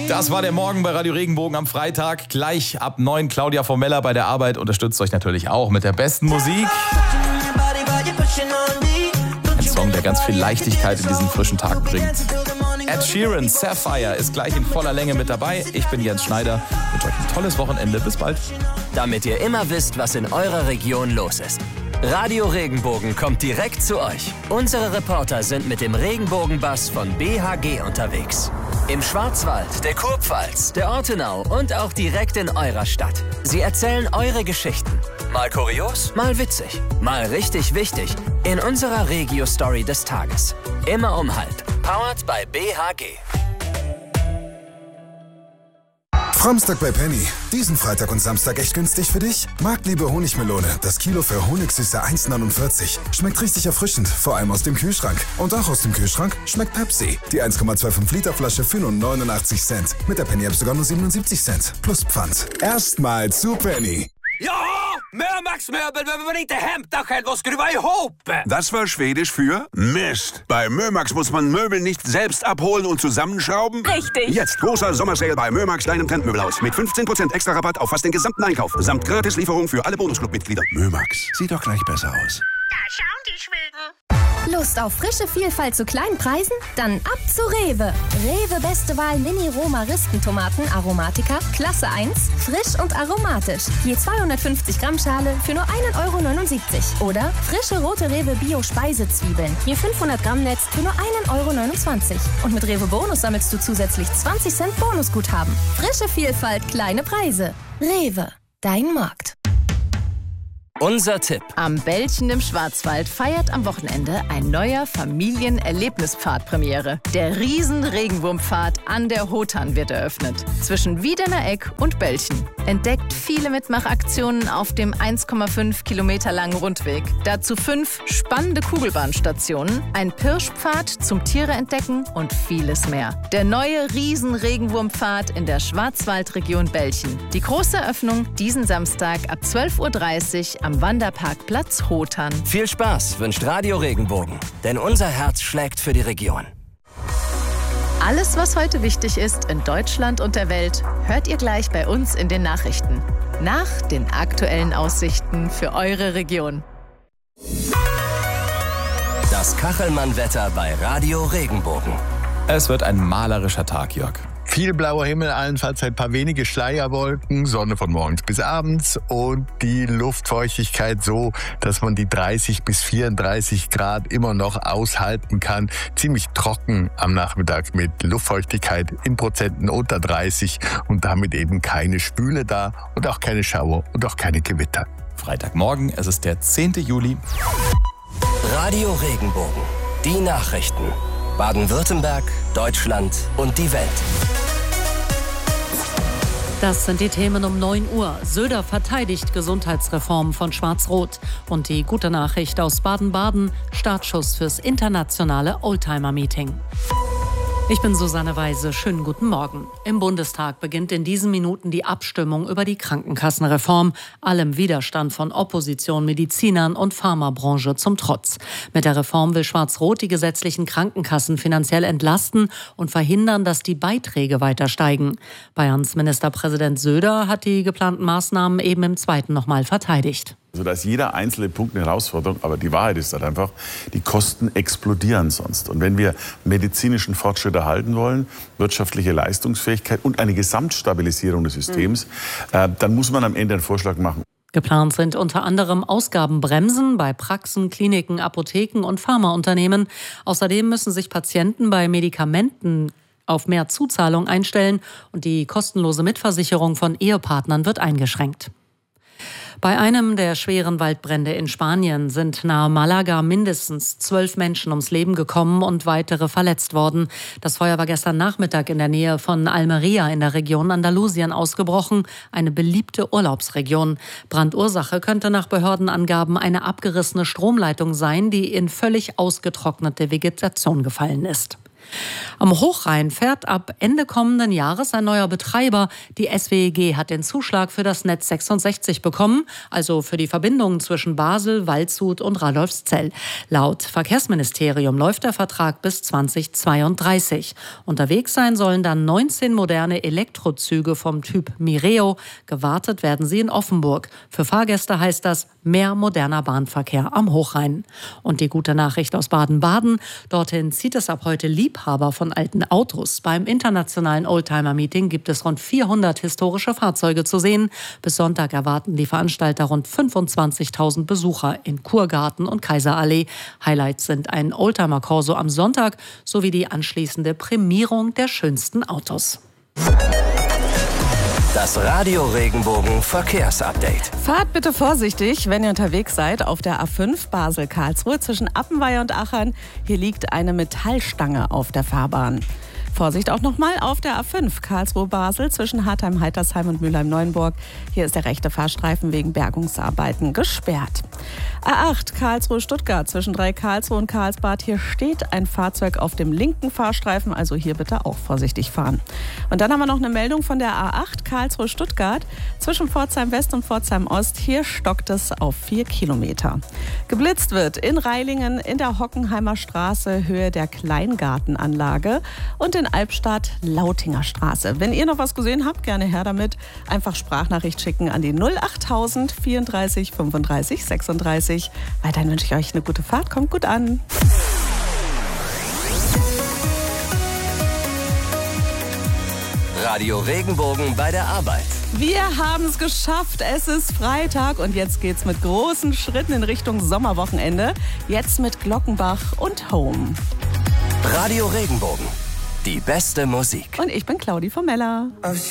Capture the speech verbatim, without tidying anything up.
Das war der Morgen bei Radio Regenbogen am Freitag. Gleich ab neun Claudia Formella bei der Arbeit unterstützt euch natürlich auch mit der besten Musik. Ein Song, der ganz viel Leichtigkeit in diesen frischen Tag bringt. Ed Sheeran, Sapphire ist gleich in voller Länge mit dabei. Ich bin Jens Schneider. Ich wünsche euch ein tolles Wochenende. Bis bald. Damit ihr immer wisst, was in eurer Region los ist. Radio Regenbogen kommt direkt zu euch. Unsere Reporter sind mit dem Regenbogenbus von B H G unterwegs. Im Schwarzwald, der Kurpfalz, der Ortenau und auch direkt in eurer Stadt. Sie erzählen eure Geschichten. Mal kurios, mal witzig, mal richtig wichtig. In unserer Regio-Story des Tages. Immer um halb. Powered by B H G. Framstag bei Penny. Diesen Freitag und Samstag echt günstig für dich? Marktliebe Honigmelone. Das Kilo für Honigsüße eins neunundvierzig. Schmeckt richtig erfrischend, vor allem aus dem Kühlschrank. Und auch aus dem Kühlschrank schmeckt Pepsi. Die eins Komma fünfundzwanzig Liter Flasche für nur neunundachtzig Cent. Mit der Penny-App sogar nur siebenundsiebzig Cent. Plus Pfand. Erstmal zu Penny. Ja, Mömax-Möbel, wenn man inte hämtar själv och skruva ihop. Das war Schwedisch für Mist. Bei Mömax muss man Möbel nicht selbst abholen und zusammenschrauben. Richtig. Jetzt großer Sommersale bei Mömax kleinem Trendmöbelhaus mit fünfzehn Prozent extra Rabatt auf fast den gesamten Einkauf. Samt Gratislieferung für alle Bonusclub-Mitglieder. Mömax, sieht doch gleich besser aus. Da schauen die Schweden. Lust auf frische Vielfalt zu kleinen Preisen? Dann ab zu Rewe. Rewe Beste Wahl Mini-Roma-Ristentomaten Aromatica, Klasse eins, frisch und aromatisch. Je zweihundertfünfzig Gramm Schale für nur ein Euro neunundsiebzig. Oder frische rote Rewe Bio-Speisezwiebeln. Je fünfhundert Gramm Netz für nur ein Euro neunundzwanzig. Und mit Rewe Bonus sammelst du zusätzlich zwanzig Cent Bonusguthaben. Frische Vielfalt, kleine Preise. Rewe, dein Markt. Unser Tipp. Am Bällchen im Schwarzwald feiert am Wochenende ein neuer Familienerlebnispfad Premiere. Der Riesen-Regenwurmpfad an der Hotan wird eröffnet. Zwischen Wiedener Eck und Bällchen. Entdeckt viele Mitmachaktionen auf dem eins Komma fünf Kilometer langen Rundweg. Dazu fünf spannende Kugelbahnstationen, ein Pirschpfad zum Tiere entdecken und vieles mehr. Der neue Riesen-Regenwurmpfad in der Schwarzwaldregion Bällchen. Die große Eröffnung diesen Samstag ab zwölf Uhr dreißig am Wanderparkplatz Hotan. Viel Spaß wünscht Radio Regenbogen, denn unser Herz schlägt für die Region. Alles, was heute wichtig ist in Deutschland und der Welt, hört ihr gleich bei uns in den Nachrichten. Nach den aktuellen Aussichten für eure Region. Das Kachelmann-Wetter bei Radio Regenbogen. Es wird ein malerischer Tag, Jörg. Viel blauer Himmel, allenfalls ein paar wenige Schleierwolken, Sonne von morgens bis abends und die Luftfeuchtigkeit so, dass man die dreißig bis vierunddreißig Grad immer noch aushalten kann. Ziemlich trocken am Nachmittag mit Luftfeuchtigkeit in Prozenten unter dreißig und damit eben keine Spüle da und auch keine Schauer und auch keine Gewitter. Freitagmorgen, es ist der zehnte Juli. Radio Regenbogen, die Nachrichten. Baden-Württemberg, Deutschland und die Welt. Das sind die Themen um neun Uhr. Söder verteidigt Gesundheitsreform von Schwarz-Rot. Und die gute Nachricht aus Baden-Baden, Startschuss fürs internationale Oldtimer-Meeting. Ich bin Susanne Weise. Schönen guten Morgen. Im Bundestag beginnt in diesen Minuten die Abstimmung über die Krankenkassenreform. Allem Widerstand von Opposition, Medizinern und Pharmabranche zum Trotz. Mit der Reform will Schwarz-Rot die gesetzlichen Krankenkassen finanziell entlasten und verhindern, dass die Beiträge weiter steigen. Bayerns Ministerpräsident Söder hat die geplanten Maßnahmen eben im zweiten nochmal verteidigt. Also da ist jeder einzelne Punkt eine Herausforderung, aber die Wahrheit ist halt einfach, die Kosten explodieren sonst. Und wenn wir medizinischen Fortschritt erhalten wollen, wirtschaftliche Leistungsfähigkeit und eine Gesamtstabilisierung des Systems, mhm. äh, dann muss man am Ende einen Vorschlag machen. Geplant sind unter anderem Ausgabenbremsen bei Praxen, Kliniken, Apotheken und Pharmaunternehmen. Außerdem müssen sich Patienten bei Medikamenten auf mehr Zuzahlung einstellen und die kostenlose Mitversicherung von Ehepartnern wird eingeschränkt. Bei einem der schweren Waldbrände in Spanien sind nahe Malaga mindestens zwölf Menschen ums Leben gekommen und weitere verletzt worden. Das Feuer war gestern Nachmittag in der Nähe von Almería in der Region Andalusien ausgebrochen, eine beliebte Urlaubsregion. Brandursache könnte nach Behördenangaben eine abgerissene Stromleitung sein, die in völlig ausgetrocknete Vegetation gefallen ist. Am Hochrhein fährt ab Ende kommenden Jahres ein neuer Betreiber. Die S W E G hat den Zuschlag für das Netz sechsundsechzig bekommen, also für die Verbindungen zwischen Basel, Waldshut und Radolfszell. Laut Verkehrsministerium läuft der Vertrag bis zweitausendzweiunddreißig. Unterwegs sein sollen dann neunzehn moderne Elektrozüge vom Typ Mireo. Gewartet werden sie in Offenburg. Für Fahrgäste heißt das mehr moderner Bahnverkehr am Hochrhein. Und die gute Nachricht aus Baden-Baden: Dorthin zieht es ab heute Liebhaber von alten Autos. Beim internationalen Oldtimer-Meeting gibt es rund vierhundert historische Fahrzeuge zu sehen. Bis Sonntag erwarten die Veranstalter rund fünfundzwanzigtausend Besucher in Kurgarten und Kaiserallee. Highlights sind ein Oldtimer-Corso am Sonntag sowie die anschließende Prämierung der schönsten Autos. Das Radio Regenbogen Verkehrsupdate. Fahrt bitte vorsichtig, wenn ihr unterwegs seid auf der A fünf Basel-Karlsruhe zwischen Appenweier und Achern. Hier liegt eine Metallstange auf der Fahrbahn. Vorsicht auch nochmal auf der A fünf Karlsruhe-Basel zwischen Hartheim-Heitersheim und Mülheim-Neuenburg. Hier ist der rechte Fahrstreifen wegen Bergungsarbeiten gesperrt. A acht Karlsruhe-Stuttgart zwischen drei Karlsruhe und Karlsbad. Hier steht ein Fahrzeug auf dem linken Fahrstreifen, also hier bitte auch vorsichtig fahren. Und dann haben wir noch eine Meldung von der A acht Karlsruhe-Stuttgart zwischen Pforzheim-West und Pforzheim-Ost. Hier stockt es auf vier Kilometer. Geblitzt wird in Reilingen in der Hockenheimer Straße Höhe der Kleingartenanlage und in Albstadt Lautinger Straße. Wenn ihr noch was gesehen habt, gerne her damit. Einfach Sprachnachricht schicken an die null achttausend vierunddreißig fünfunddreißig sechsunddreißig. Weiterhin wünsche ich euch eine gute Fahrt. Kommt gut an. Radio Regenbogen bei der Arbeit. Wir haben es geschafft. Es ist Freitag und jetzt geht's mit großen Schritten in Richtung Sommerwochenende. Jetzt mit Glockenbach und Home. Radio Regenbogen. Die beste Musik. Und ich bin Claudi Formella.